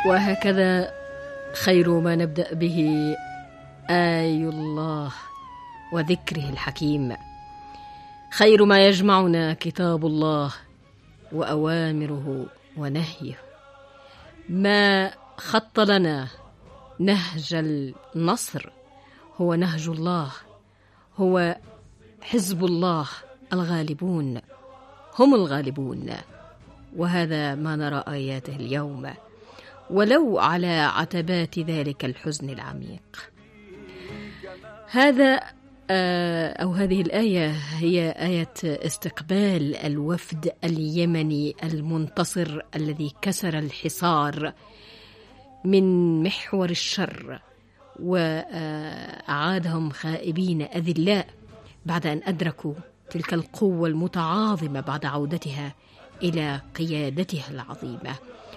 وهكذا خير ما نبدأ به آي الله وذكره الحكيم. خير ما يجمعنا كتاب الله وأوامره ونهيه. ما خط لنا نهج النصر هو نهج الله، هو حزب الله الغالبون، هم الغالبون، وهذا ما نرى آياته اليوم ولو على عتبات ذلك الحزن العميق. هذا أو هذه الآية هي آية استقبال الوفد اليمني المنتصر الذي كسر الحصار من محور الشر وأعادهم خائبين أذلاء بعد أن أدركوا تلك القوة المتعاظمة بعد عودتها إلى قيادتها العظيمة،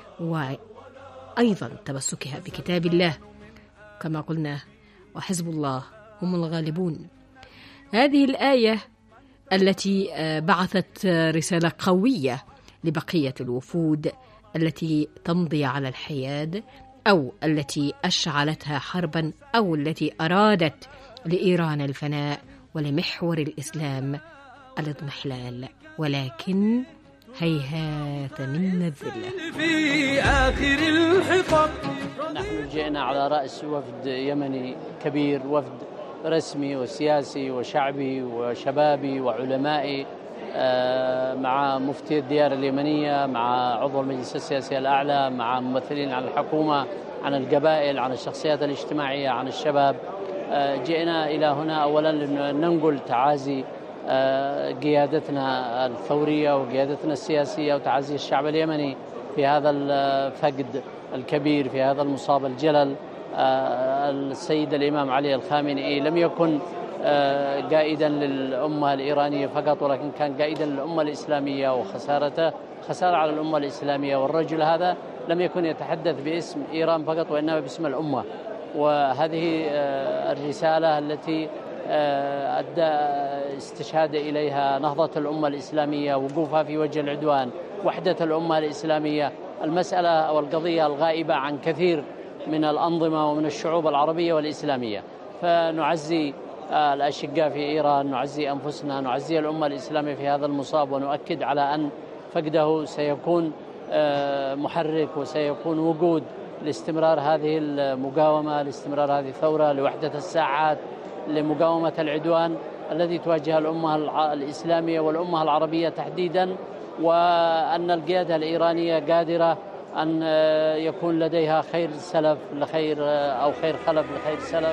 وأيضا تمسكها بكتاب الله كما قلنا، وحزب الله هم الغالبون. هذه الآية التي بعثت رسالة قوية لبقية الوفود التي تمضي على الحياد، أو التي أشعلتها حربا، أو التي أرادت لإيران الفناء ولمحور الإسلام الاضمحلال، ولكن هيهات من الذلة. في آخر الحقب نحن جئنا على رأس وفد يمني كبير، وفد رسمي وسياسي وشعبي وشبابي وعلمائي، مع مفتي الديار اليمنية، مع عضو المجلس السياسي الأعلى، مع ممثلين عن الحكومة، عن القبائل، عن الشخصيات الاجتماعية، عن الشباب. جئنا إلى هنا أولا لننقل تعازي قيادتنا الثورية وقيادتنا السياسية وتعازي الشعب اليمني في هذا الفقد الكبير، في هذا المصاب الجلل. السيد الإمام علي الخامنئي لم يكن قائدا للأمة الإيرانية فقط، ولكن كان قائدا للأمة الإسلامية، وخسارته خسارة على الأمة الإسلامية. والرجل هذا لم يكن يتحدث باسم إيران فقط، وإنما باسم الأمة. وهذه الرسالة التي أدى استشهاد إليها نهضة الأمة الإسلامية، وقوفها في وجه العدوان، وحدة الأمة الإسلامية، المسألة والقضية الغائبة عن كثير من الأنظمة ومن الشعوب العربية والإسلامية. فنعزي الأشقاء في إيران، نعزي أنفسنا، نعزي الأمة الإسلامية في هذا المصاب، ونؤكد على أن فقده سيكون محرك وسيكون وقود لاستمرار هذه المقاومة، لاستمرار هذه الثورة، لوحدة الساعات، لمقاومة العدوان الذي تواجه الأمة الإسلامية والأمة العربية تحديدا، وأن القيادة الإيرانية قادرة أن يكون لديها خير سلف لخير أو خير خلف لخير سلف.